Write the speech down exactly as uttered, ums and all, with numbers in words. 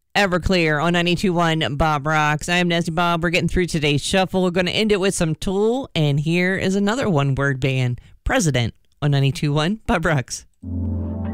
Everclear on ninety-two point one Bob Rocks. I am Nasty Bob. We're getting through today's shuffle. We're going to end it with some Tool. And here is another one-word band, President on ninety-two point one Bob Rocks.